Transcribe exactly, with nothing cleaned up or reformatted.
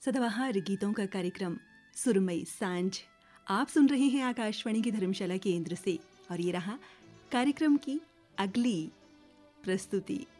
सदाबहार गीतों का कार्यक्रम सुरमई सांझ आप सुन रहे हैं आकाशवाणी की धर्मशाला केंद्र से। और ये रहा कार्यक्रम की अगली प्रस्तुति।